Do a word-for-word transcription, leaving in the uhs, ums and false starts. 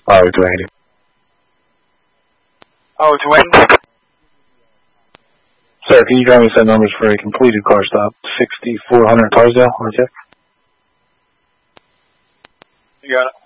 Oh, to Andy. Oh, to Andy? Sir, can you drive me set numbers for a completed car stop? sixty-four hundred Carsdale, Artec? You got it.